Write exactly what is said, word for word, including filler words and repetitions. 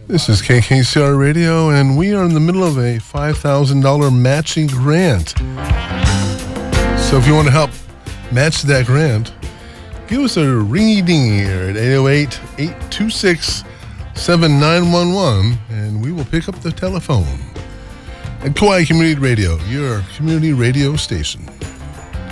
This is K K C R Radio, and we are in the middle of a five thousand dollars matching grant. So if you want to help match that grant, give us a ringy-dingy here at eight oh eight, eight two six, seven nine one one, and we will pick up the telephone. At Kauai Community Radio, your community radio station.